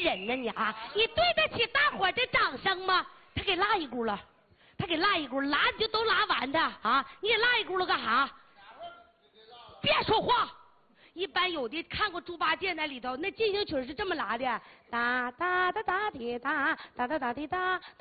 人呢你啊？你对得起大伙的掌声吗？他给拉一轱了，他给拉一轱，拉你就都拉完的啊！你给拉一轱辘干啥？别说话。一般有的看过猪八戒那里头，那进行曲是这么拉的：哒哒哒哒滴哒哒哒哒滴哒